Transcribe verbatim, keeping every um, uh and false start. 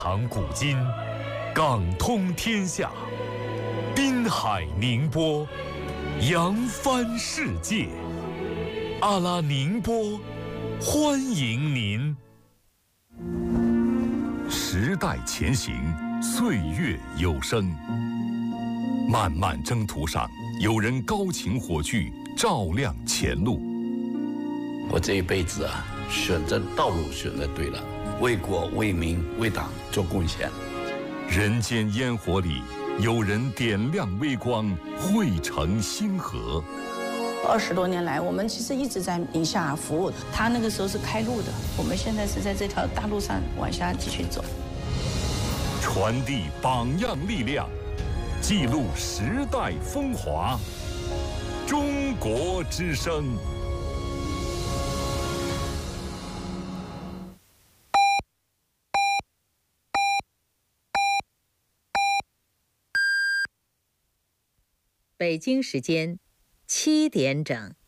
藏古今，港通天下，滨海宁波，扬帆世界。阿拉宁波，欢迎您。时代前行，岁月有声。漫漫征途上，有人高擎火炬，照亮前路。 我这一辈子啊，选择道路选择对了，为国为民为党做贡献。 人间烟火里，有人点亮微光，汇成星河。 二十多年来，我们其实一直在宁夏服务。他那个时候是开路的，我们现在是在这条大路上往下继续走。 传递榜样力量，记录时代风华。中国之声。 北京时间七点整。